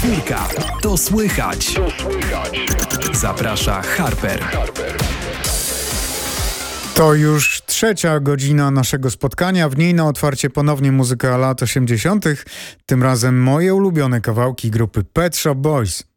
Czwórka. To słychać. Zaprasza Harper. To już trzecia godzina naszego spotkania. W niej na otwarcie ponownie muzyka lat 80. Tym razem moje ulubione kawałki grupy Pet Shop Boys.